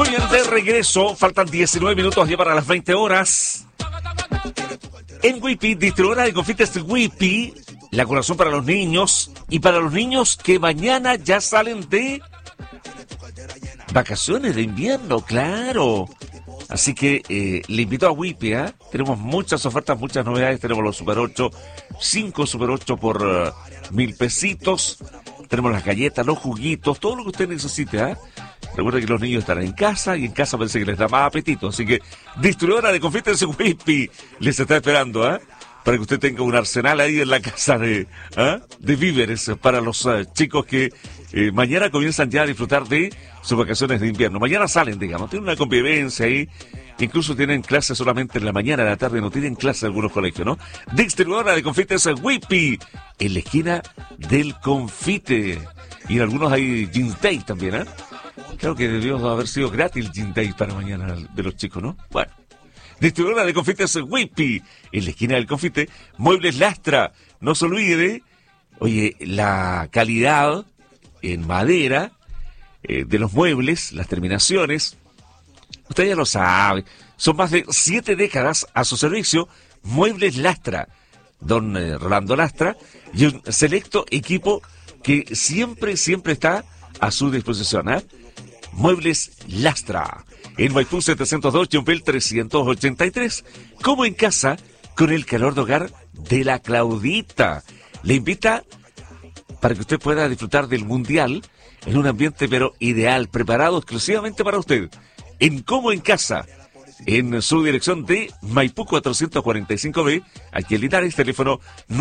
Muy bien, de regreso. Faltan 19 minutos ya para las 20 horas. En Whippy, distribuidora de confites Whippy, la colación para los niños y para los niños que mañana ya salen de vacaciones de invierno, claro. Así que le invito a Whippy, ¿eh? Tenemos muchas ofertas, muchas novedades. Tenemos los Super 8, 5 Super 8 por 1,000 pesitos. Tenemos las galletas, los juguitos, todo lo que usted necesite, ¿eh? Recuerda que los niños estarán en casa y en casa parece que les da más apetito. Así que distribuidora de confites Whippy les está esperando, ¿eh? Para que usted tenga un arsenal ahí en la casa de víveres para los chicos que mañana comienzan ya a disfrutar de sus vacaciones de invierno. Mañana salen, digamos, tienen una convivencia ahí. Incluso tienen clases solamente en la mañana, en la tarde, no tienen clase en algunos colegios, ¿no? Distribuidora de confites Whippy, en la esquina del confite. Y en algunos hay Jeans Day también, ¿eh? Creo que debió haber sido gratis el Jeans Day para mañana de los chicos, ¿no? Bueno. Distribuidora de confites Whippy, en la esquina del confite. Muebles Lastra, no se olvide, oye, la calidad en madera de los muebles, las terminaciones, usted ya lo sabe, son más de 7 décadas a su servicio. Muebles Lastra, don Rolando Lastra, y un selecto equipo que siempre está a su disposición, ¿eh? Muebles Lastra, en Maipú 702, Yumpel 383, como en casa, con el calor de hogar de la Claudita. Le invita para que usted pueda disfrutar del Mundial en un ambiente pero ideal, preparado exclusivamente para usted, en Como en Casa, en su dirección de Maipú 445B, aquí en Linares, teléfono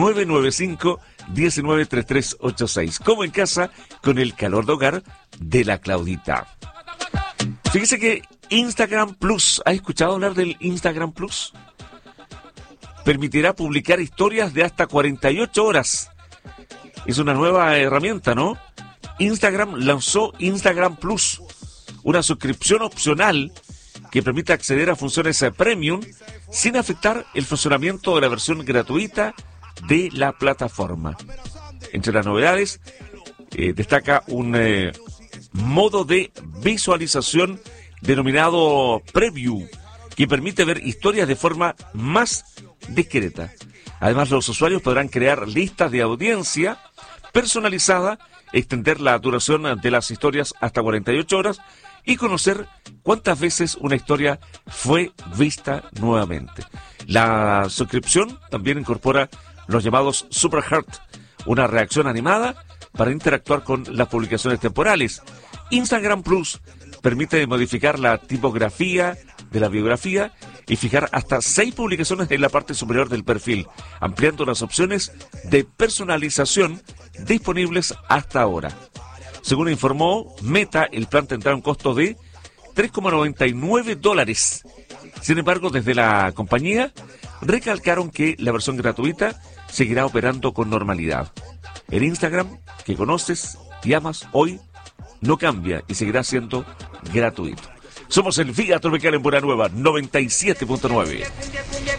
995-193386. Como en casa, con el calor de hogar de la Claudita. Fíjese que Instagram Plus, ¿ha escuchado hablar del Instagram Plus? Permitirá publicar historias de hasta 48 horas. Es una nueva herramienta, ¿no? Instagram lanzó Instagram Plus, una suscripción opcional que permite acceder a funciones premium sin afectar el funcionamiento de la versión gratuita de la plataforma. Entre las novedades, destaca un modo de visualización denominado Preview, que permite ver historias de forma más discreta. Además, los usuarios podrán crear listas de audiencia personalizada, extender la duración de las historias hasta 48 horas y conocer cuántas veces una historia fue vista nuevamente. La suscripción también incorpora los llamados Super Heart, una reacción animada para interactuar con las publicaciones temporales. Instagram Plus permite modificar la tipografía de la biografía y fijar hasta 6 publicaciones en la parte superior del perfil, ampliando las opciones de personalización disponibles hasta ahora. Según informó Meta, el plan tendrá un costo de $3,99. Sin embargo, desde la compañía recalcaron que la versión gratuita seguirá operando con normalidad. El Instagram que conoces y amas hoy no cambia y seguirá siendo gratuito. Somos el Vía Tropical en Buena Nueva 97.9.